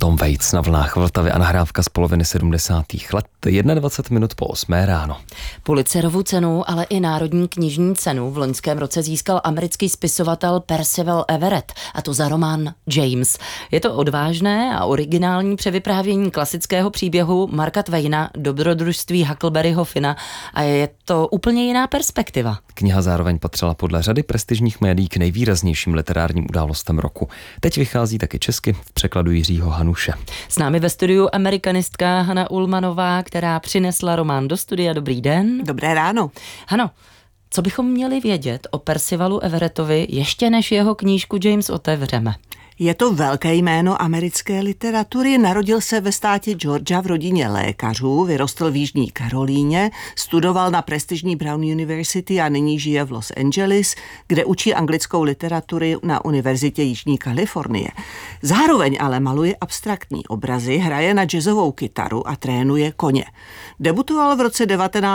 Tom Waits na vlnách Vltavy a nahrávka z poloviny 70. let, 21 minut po 8 ráno. Pulitzerovu cenu, ale i Národní knižní cenu v loňském roce získal americký spisovatel Percival Everett, a to za román James. Je to odvážné a originální převyprávění klasického příběhu Marka Twaina, Dobrodružství Huckleberryho Finna, a je to úplně jiná perspektiva. Kniha zároveň patřila podle řady prestižních médií k nejvýraznějším literárním událostem roku. Teď vychází taky česky v překladu Jiřího Hanuše. S námi ve studiu amerikanistka Hana Ulmanová, která přinesla román do studia. Dobrý den. Dobré ráno. Hano, co bychom měli vědět o Percivalu Everettovi, ještě než jeho knížku James otevřeme? Je to velké jméno americké literatury, narodil se ve státě Georgia v rodině lékařů, vyrostl v Jižní Karolíně, studoval na prestižní Brown University a nyní žije v Los Angeles, kde učí anglickou literaturu na Univerzitě Jižní Kalifornie. Zároveň ale maluje abstraktní obrazy, hraje na jazzovou kytaru a trénuje koně. Debutoval v roce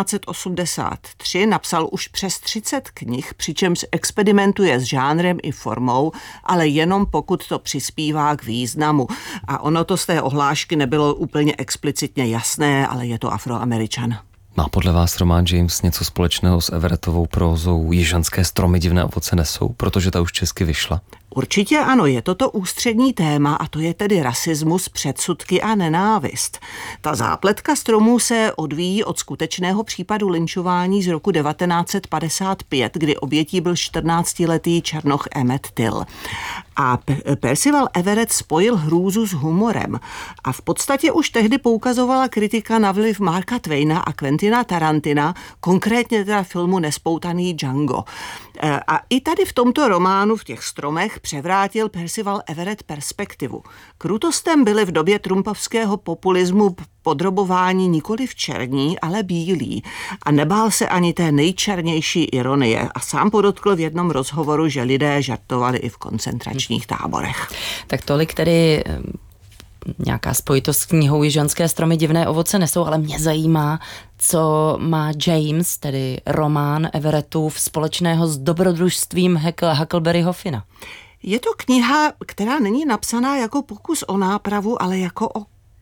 1983, napsal už přes 30 knih, přičemž experimentuje s žánrem i formou, ale jenom pokud to přispívá k významu. A ono to z té ohlášky nebylo úplně explicitně jasné, ale je to Afroameričan. Má podle vás román James něco společného s Everettovou prózou Jižanské stromy divné ovoce nesou, protože ta už česky vyšla? Určitě ano, je toto ústřední téma, a to je tedy rasismus, předsudky a nenávist. Ta zápletka stromů se odvíjí od skutečného případu lynčování z roku 1955, kdy obětí byl 14letý černoch Emmett Till. A Percival Everett spojil hrůzu s humorem. A v podstatě už tehdy poukazovala kritika na vliv Marka Twaina a Quentina Tarantina, konkrétně teda filmu Nespoutaný Django. A i tady v tomto románu v těch stromech převrátil Percival Everett perspektivu. Krutostem byly v době trumpovského populismu podrobování nikoliv černí, ale bílí. A nebál se ani té nejčernější ironie. A sám podotkl v jednom rozhovoru, že lidé žartovali i v koncentračních táborech. Tak tolik tedy nějaká spojitost s knihou Jižanské stromy divné ovoce nesou, ale mě zajímá, co má James, tedy román Everettův, společného s dobrodružstvím Huckleberryho Finna. Je to kniha, která není napsaná jako pokus o nápravu, ale jako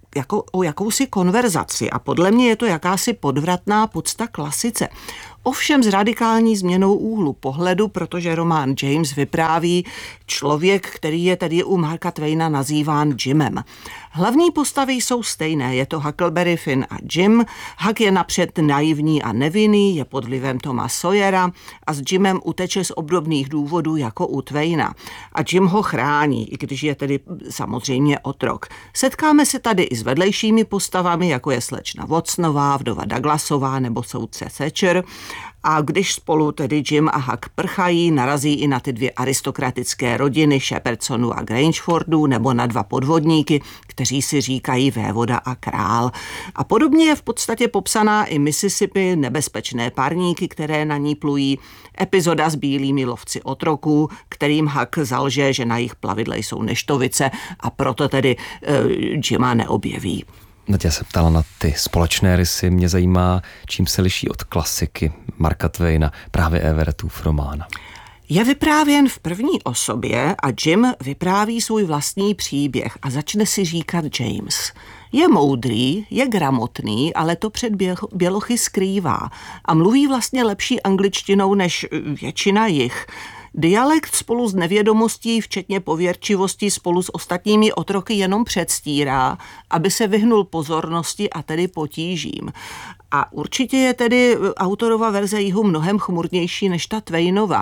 o jakousi konverzaci, a podle mě je to jakási podvratná podsta klasice. Ovšem s radikální změnou úhlu pohledu, protože román James vypráví člověk, který je tedy u Marka Twaina nazýván Jimem. Hlavní postavy jsou stejné, je to Huckleberry Finn a Jim. Huck je napřed naivní a nevinný, je pod vlivem Toma Sawyera a s Jimem uteče z obdobných důvodů jako u Twaina. A Jim ho chrání, i když je tedy samozřejmě otrok. Setkáme se tady i s vedlejšími postavami, jako je slečna Watsonová, vdova Douglasová nebo soudce Thatcher. A když spolu tedy Jim a Huck prchají, narazí i na ty dvě aristokratické rodiny Shepperdsonů a Grangefordů nebo na dva podvodníky, kteří si říkají vévoda a král. A podobně je v podstatě popsaná i Mississippi, nebezpečné parníky, které na ní plují, epizoda s bílými lovci otroků, kterým Huck zalže, že na jejich plavidle jsou neštovice, a proto tedy Jima neobjeví. Naděja se ptala na ty společné rysy. Mě zajímá, čím se liší od klasiky Marka Twaina právě Everettův román. Je vyprávěn v první osobě a Jim vypráví svůj vlastní příběh a začne si říkat James. Je moudrý, je gramotný, ale to před bělochy skrývá a mluví vlastně lepší angličtinou než většina jich. Dialekt spolu s nevědomostí, včetně pověrčivosti, spolu s ostatními otroky jenom předstírá, aby se vyhnul pozornosti a tedy potížím. A určitě je tedy autorova verze jihu mnohem chmurnější než ta Twainova.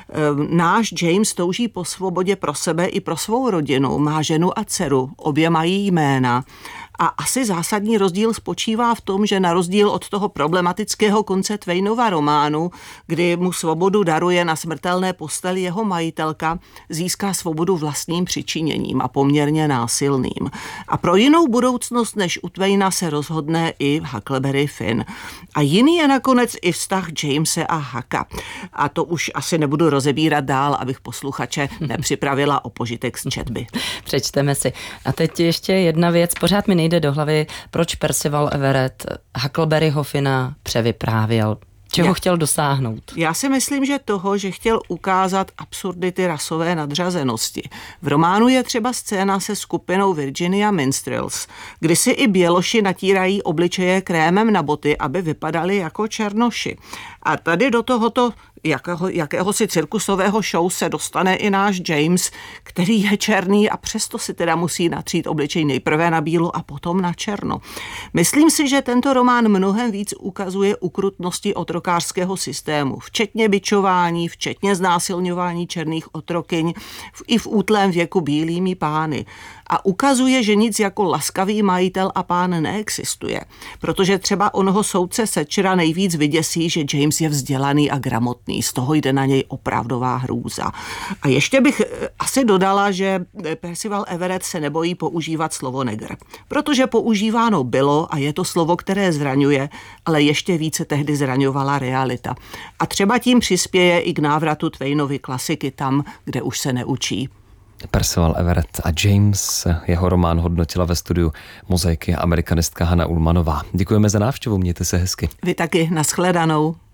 Náš James touží po svobodě pro sebe i pro svou rodinu, má ženu a dceru, obě mají jména. A asi zásadní rozdíl spočívá v tom, že na rozdíl od toho problematického konce Twainova románu, kdy mu svobodu daruje na smrtelné posteli jeho majitelka, získá svobodu vlastním přičiněním a poměrně násilným. A pro jinou budoucnost než u Twaina se rozhodne i Huckleberry Finn. A jiný je nakonec i vztah Jamese a Hucka. A to už asi nebudu rozebírat dál, abych posluchače nepřipravila o požitek z četby. Přečteme si. A teď ještě jedna věc, pořád mi nejde do hlavy, proč Percival Everett Huckleberryho Finna převyprávěl. Čeho chtěl dosáhnout? Já si myslím, že toho, že chtěl ukázat absurdity rasové nadřazenosti. V románu je třeba scéna se skupinou Virginia Minstrels, kdy si i běloši natírají obličeje krémem na boty, aby vypadali jako černoši. A tady do tohoto jakéhosi cirkusového show se dostane i náš James, který je černý a přesto si teda musí natřít obličej nejprve na bílo a potom na černo. Myslím si, že tento román mnohem víc ukazuje ukrutnosti otrokářského systému, včetně bičování, včetně znásilňování černých otrokyň, i v útlém věku bílými pány. A ukazuje, že nic jako laskavý majitel a pán neexistuje, protože třeba onoho soudce Thatchera nejvíc vyděsí, že James je vzdělaný a gramotný, z toho jde na něj opravdová hrůza. A ještě bych asi dodala, že Percival Everett se nebojí používat slovo negr, protože používáno bylo a je to slovo, které zraňuje, ale ještě více tehdy zraňovala realita. A třeba tím přispěje i k návratu Twainovy klasiky tam, kde už se neučí. Percival Everett a James, jeho román hodnotila ve studiu Mozaiky amerikanistka Hana Ulmanová. Děkujeme za návštěvu, mějte se hezky. Vy taky, nashledanou.